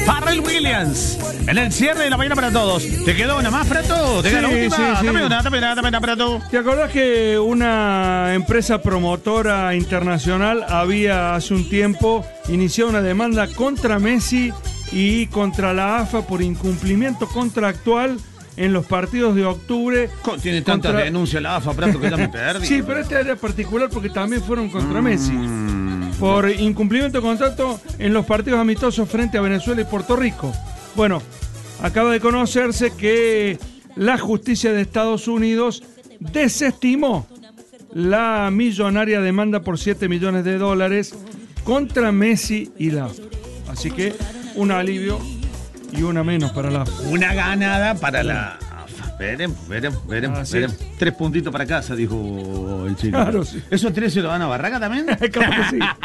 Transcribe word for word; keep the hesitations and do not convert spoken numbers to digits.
Pharrell Williams, en el cierre de la mañana para todos. ¿Te quedó una más, Prato? ¿Te quedó Sí, la última? sí, sí. Dame una, dame una, dame una, Prato. ¿Te acordás que una empresa promotora internacional había hace un tiempo iniciado una demanda contra Messi y contra la A F A por incumplimiento contractual en los partidos de octubre? Tiene tantas contra... denuncias la A F A, Prato, que ya me perdí. Sí, pero este era particular porque también fueron contra Mm. Messi. Por incumplimiento de contrato en los partidos amistosos frente a Venezuela y Puerto Rico. Bueno, acaba de conocerse que la justicia de Estados Unidos desestimó la millonaria demanda por siete millones de dólares contra Messi y la A F A. Así que un alivio y una menos para la A F A. Una ganada para la A F A. Veremos, veremos, veremos, Así veremos. es. Tres puntitos para casa, dijo el chico. Claro, sí. ¿Esos tres se lo van a Barraca también? Capaz que sí.